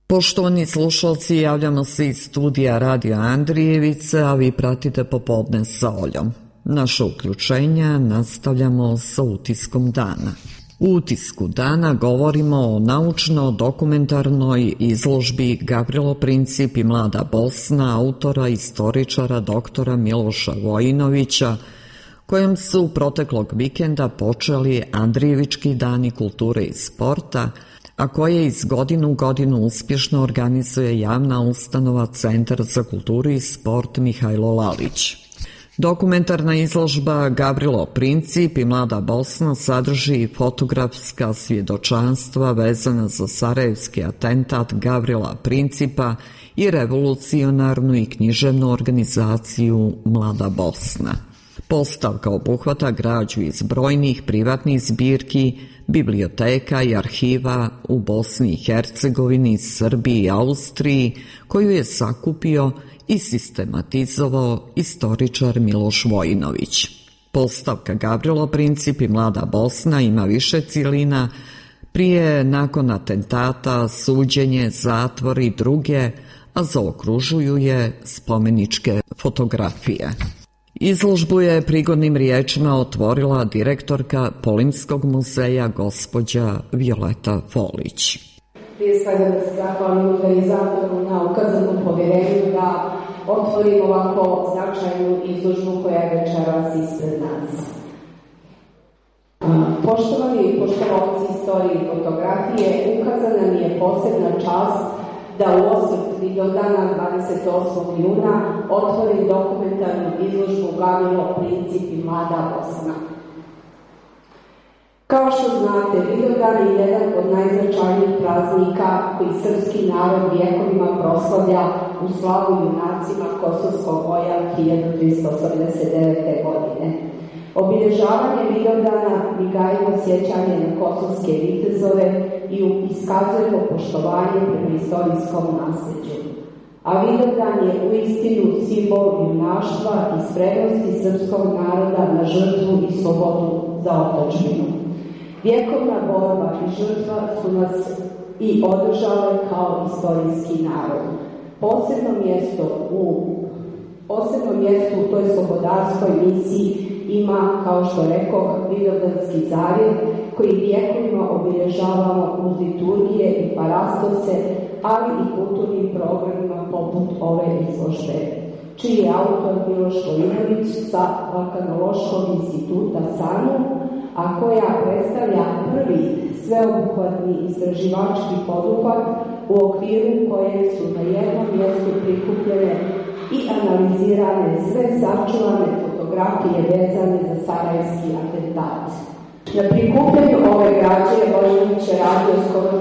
Poštovani slušalci, javljamo se iz studija Radio Andrijevice, a vi pratite Popodne sa Oljom. Naše uključenja nastavljamo sa utiskom dana. U utisku dana govorimo o naučno-dokumentarnoj izložbi Gavrilo Princip i Mlada Bosna, autora, istoričara doktora Miloša Vojinovića, kojom su proteklog vikenda počeli Andrijevički dani kulture i sporta, a koje iz godine u godinu uspješno organizuje javna ustanova Centar za kulturu i sport Mihajlo Lalić. Dokumentarna izložba Gavrilo Princip i Mlada Bosna sadrži fotografska svjedočanstva vezana za sarajevski atentat Gavrila Principa i revolucionarnu i književnu organizaciju Mlada Bosna. Postavka obuhvata građu iz brojnih privatnih zbirki, biblioteka i arhiva u Bosni i Hercegovini, Srbiji i Austriji, koju je sakupio i sistematizovao istoričar Miloš Vojinović. Postavka Gavrilo Princip i Mlada Bosna ima više cjelina, prije, nakon atentata, suđenje, zatvor i druge, a zaokružuju je spomeničke fotografije. Izložbu je prigodnim riječima otvorila direktorka Polimskog muzeja gospođa Violeta Folić. Prije svega da se zahvalim organizatoru na ukazanom povjerenju da otvorimo ovako značajnu izložbu koja je večeras ispred nas. Poštovani poštovalci istorije i fotografije, ukazana mi je posebna čast da u osvrt Vidovdana 28. juna otvorim dokumentarnu izložbu Gavrilo Princip i Mlada Bosna. Kao što znate, Vidovdan je jedan od najznačajnijih praznika koji srpski narod vijekovima proslavlja u slavu junacima Kosovskog boja 1389. godine. Obilježavanje Vidovdana mi gajimo sjećanje na kosovske vitezove i iskazujemo poštovanje prema istorijskom nasljeđu. A Vidovdan je uistinu simbol junaštva i spremnosti srpskog naroda na žrtvu i slobodu za otadžbinu. Vjekovna borba i žrtva su nas i održale kao istorijski narod. Posebno mjesto u toj slobodarskoj misiji ima, kao što rekoh, Vidovdanski zavjet, koji vijekovima obilježavamo uz liturgije i parastose, ali i kulturnim programima poput ove izložbe, čiji je autor Miloš Vojinović sa Balkanološkog instituta SANU, a koja predstavlja prvi sveobuhvatni istraživački poduhvat u okviru koje su na jednom mjestu prikupljene i analizirane sve sačuvane fotografije vezane za sarajevski atentat. Na prikupljanju ove građe Vojinović je radio skoro